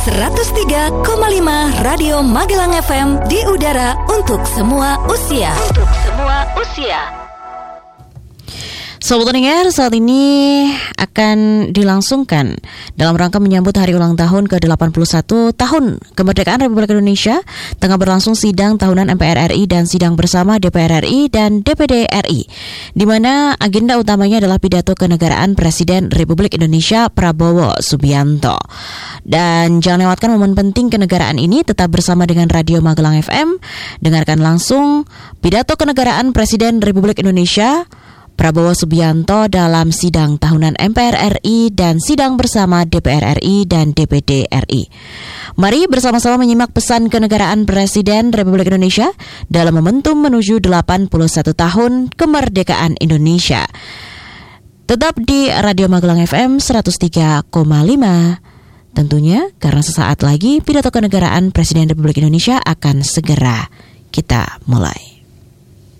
103,5 Radio Magelang FM di udara untuk semua usia. Sobat pendengar, saat ini akan dilangsungkan dalam rangka menyambut hari ulang tahun ke-81 tahun kemerdekaan Republik Indonesia. Tengah berlangsung sidang tahunan MPR RI dan sidang bersama DPR RI dan DPD RI, di mana agenda utamanya adalah pidato kenegaraan Presiden Republik Indonesia Prabowo Subianto. Dan jangan lewatkan momen penting kenegaraan ini, tetap bersama dengan Radio Magelang FM. Dengarkan langsung pidato kenegaraan Presiden Republik Indonesia Prabowo Subianto dalam sidang tahunan MPR RI dan sidang bersama DPR RI dan DPD RI. Mari bersama-sama menyimak pesan kenegaraan Presiden Republik Indonesia dalam momentum menuju 81 tahun kemerdekaan Indonesia. Tetap di Radio Magelang FM 103,5. Tentunya karena sesaat lagi pidato kenegaraan Presiden Republik Indonesia akan segera kita mulai.